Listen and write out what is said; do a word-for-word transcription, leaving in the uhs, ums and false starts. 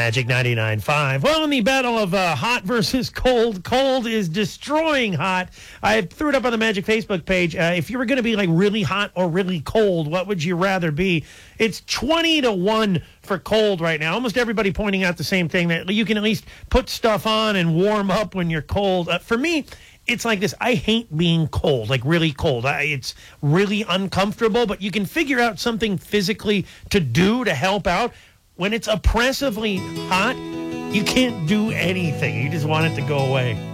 Magic ninety-nine point five. Well, in the battle of uh, hot versus cold, cold is destroying hot. I threw it up on the Magic Facebook page. Uh, if you were going to be like really hot or really cold, what would you rather be? It's twenty to one for cold right now. Almost everybody pointing out the same thing, that you can at least put stuff on and warm up when you're cold. Uh, for me, it's like this. I hate being cold, like really cold. I, it's really uncomfortable, but you can figure out something physically to do to help out. When it's oppressively hot, you can't do anything. You just want it to go away.